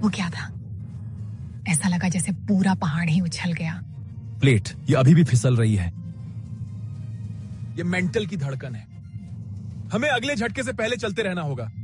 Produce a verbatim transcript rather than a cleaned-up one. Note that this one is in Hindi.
वो क्या था? ऐसा लगा जैसे पूरा पहाड़ ही उछल गया। प्लेट, ये अभी भी फिसल रही है। ये मेंटल की धड़कन है। हमें अगले झटके से पहले चलते रहना होगा।